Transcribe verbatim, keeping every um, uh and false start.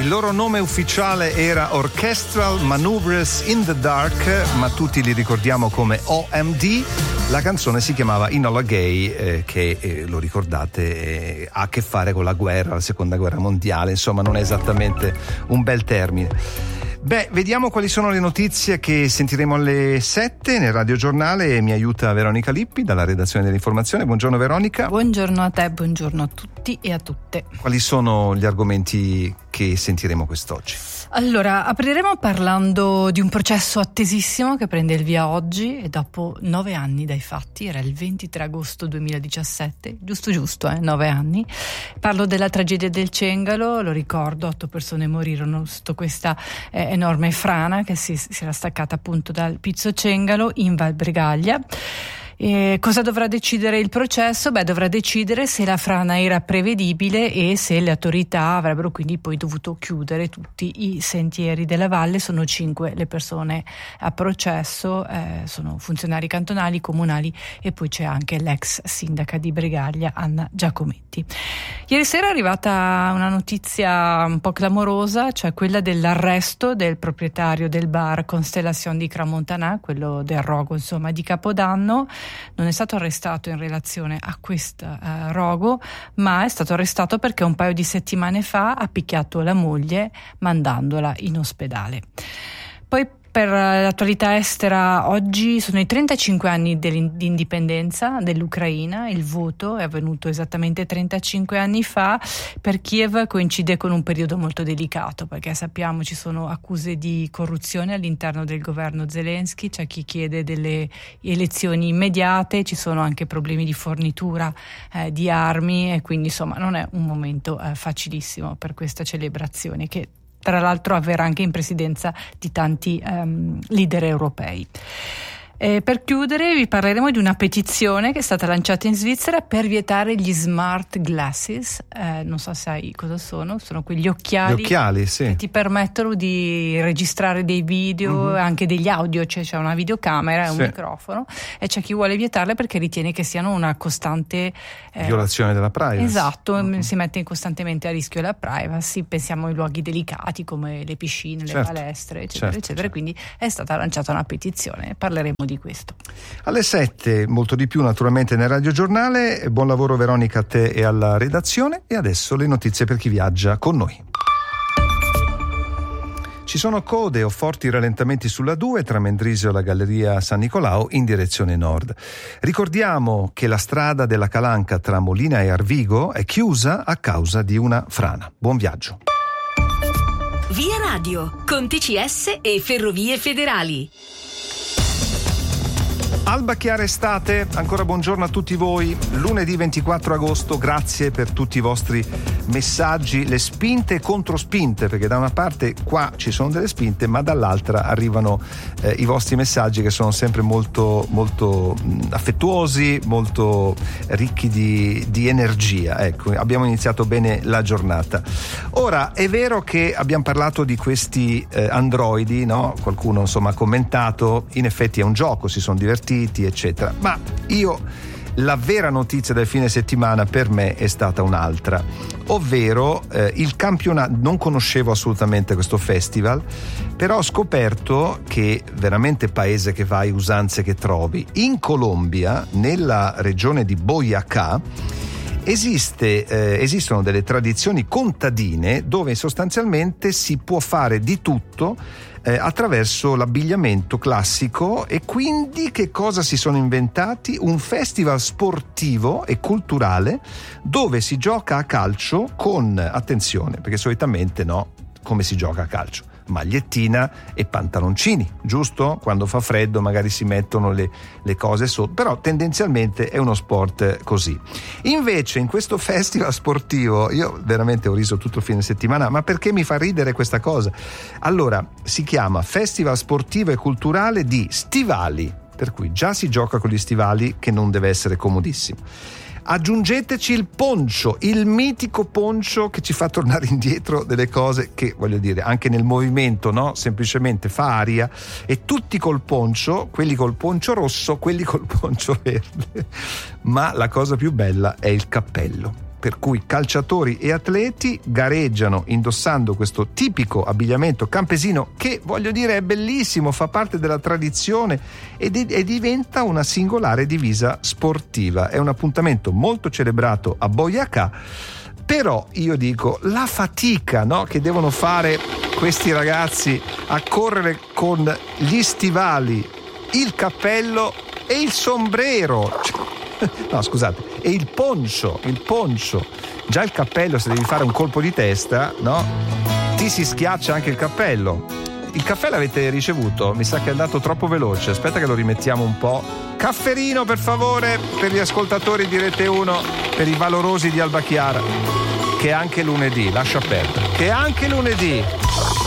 Il loro nome ufficiale era Orchestral Maneuvers in the Dark, ma tutti li ricordiamo come O M D. La canzone si chiamava Enola Gay, eh, che eh, lo ricordate eh, ha a che fare con la guerra, la seconda guerra mondiale, insomma non è esattamente un bel termine. Beh, vediamo quali sono le notizie che sentiremo alle sette nel radiogiornale. Mi aiuta Veronica Lippi dalla redazione dell'informazione. Buongiorno Veronica. Buongiorno a te, buongiorno a tutti e a tutte. Quali sono gli argomenti che sentiremo quest'oggi? Allora, apriremo parlando di un processo attesissimo che prende il via oggi e dopo nove anni dai fatti. Era il ventitré agosto duemiladiciassette, giusto giusto, eh, nove anni. Parlo della tragedia del Cengalo, lo ricordo, otto persone morirono sotto questa eh, enorme frana che si, si era staccata appunto dal Pizzo Cengalo in Val Bregaglia. E cosa dovrà decidere il processo? Beh, dovrà decidere se la frana era prevedibile e se le autorità avrebbero quindi poi dovuto chiudere tutti i sentieri della valle. Sono cinque le persone a processo, eh, sono funzionari cantonali, comunali e poi c'è anche l'ex sindaca di Bregaglia, Anna Giacometti. Ieri sera è arrivata una notizia un po' clamorosa, cioè quella dell'arresto del proprietario del bar Constellation di Crans-Montana, quello del rogo insomma di Capodanno. Non è stato arrestato in relazione a questo uh, rogo, ma è stato arrestato perché un paio di settimane fa ha picchiato la moglie mandandola in ospedale. Poi per l'attualità estera, oggi sono i trentacinque anni di indipendenza dell'Ucraina. Il voto è avvenuto esattamente trentacinque anni fa. Per Kiev coincide con un periodo molto delicato, perché sappiamo ci sono accuse di corruzione all'interno del governo Zelensky, c'è chi chiede delle elezioni immediate, ci sono anche problemi di fornitura eh, di armi e quindi insomma non è un momento eh, facilissimo per questa celebrazione che tra l'altro avverrà anche in presidenza di tanti um, leader europei. E per chiudere vi parleremo di una petizione che è stata lanciata in Svizzera per vietare gli smart glasses. Eh, non so se sai cosa sono, sono quegli occhiali, Gli occhiali sì. che ti permettono di registrare dei video, mm-hmm. anche degli audio, cioè c'è una videocamera e un sì. microfono, e c'è chi vuole vietarle perché ritiene che siano una costante eh, violazione della privacy. Esatto, mm-hmm. si mette costantemente a rischio la privacy, pensiamo ai luoghi delicati come le piscine, certo. le palestre, eccetera, certo, eccetera, certo. Quindi è stata lanciata una petizione, parleremo di questo. Alle sette, molto di più naturalmente nel radiogiornale. Buon lavoro Veronica a te e alla redazione, e adesso le notizie per chi viaggia con noi. Ci sono code o forti rallentamenti sulla due tra Mendrisio e la Galleria San Nicolao in direzione nord. Ricordiamo che la strada della Calanca tra Molina e Arvigo è chiusa a causa di una frana. Buon viaggio. Via Radio, con T C S e Ferrovie Federali. Alba chiara estate, ancora buongiorno a tutti voi. Lunedì ventiquattro agosto, grazie per tutti i vostri messaggi, le spinte e controspinte, perché da una parte qua ci sono delle spinte, ma dall'altra arrivano eh, i vostri messaggi che sono sempre molto molto mh, affettuosi, molto ricchi di, di energia. Ecco, abbiamo iniziato bene la giornata. Ora, è vero che abbiamo parlato di questi eh, androidi, no? Qualcuno insomma ha commentato, in effetti è un gioco, si sono divertiti eccetera, ma io la vera notizia del fine settimana per me è stata un'altra, ovvero eh, il campionato. Non conoscevo assolutamente questo festival, però ho scoperto che veramente paese che vai, usanze che trovi. In Colombia, nella regione di Boyacá, Esiste, eh, esistono delle tradizioni contadine dove sostanzialmente si può fare di tutto eh, attraverso l'abbigliamento classico, e quindi che cosa si sono inventati? Un festival sportivo e culturale dove si gioca a calcio con, attenzione, perché solitamente no, come si gioca a calcio? Magliettina e pantaloncini, giusto? Quando fa freddo magari si mettono le, le cose sotto, però tendenzialmente è uno sport così. Invece in questo festival sportivo io veramente ho riso tutto il fine settimana, ma perché mi fa ridere questa cosa? Allora, si chiama Festival Sportivo e Culturale di Stivali, per cui già si gioca con gli stivali, che non deve essere comodissimo. Aggiungeteci il poncio, il mitico poncio che ci fa tornare indietro delle cose che, voglio dire, anche nel movimento, no? Semplicemente fa aria, e tutti col poncio, quelli col poncio rosso, quelli col poncio verde. Ma la cosa più bella è il cappello, per cui calciatori e atleti gareggiano indossando questo tipico abbigliamento campesino che, voglio dire, è bellissimo, fa parte della tradizione e, di- e diventa una singolare divisa sportiva. È un appuntamento molto celebrato a Boyacá, però io dico la fatica, no, che devono fare questi ragazzi a correre con gli stivali, il cappello e il sombrero. No, scusate, e il poncho, il poncho. Già il cappello, se devi fare un colpo di testa, no? Ti si schiaccia anche il cappello. Il caffè l'avete ricevuto? Mi sa che è andato troppo veloce. Aspetta che lo rimettiamo un po'. Cafferino, per favore, per gli ascoltatori di Rete uno, per i valorosi di Alba Chiara. Che è anche lunedì, lascia perdere. Che è anche lunedì.